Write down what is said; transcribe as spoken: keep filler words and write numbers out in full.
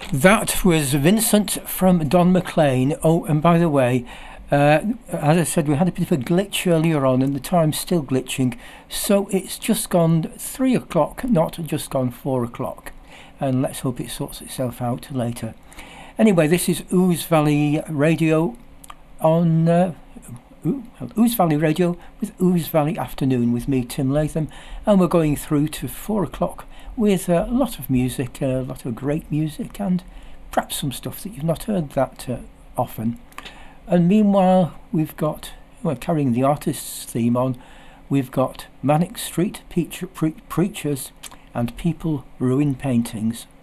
That was Vincent from Don McLean. Oh, and by the way, uh, as I said, we had a bit of a glitch earlier on and the time's still glitching. So it's just gone three o'clock, not just gone four o'clock. And let's hope it sorts itself out later. Anyway, this is Ouse Valley Radio on uh, Ouse Valley Radio with Ouse Valley Afternoon with me, Tim Latham. And we're going through to four o'clock with uh, a lot of music, a lot of great music, and perhaps some stuff that you've not heard that uh, often. And meanwhile, we've got, we're carrying the artist's theme on, we've got Manic Street Preach- Pre- Preachers and People Ruin Paintings.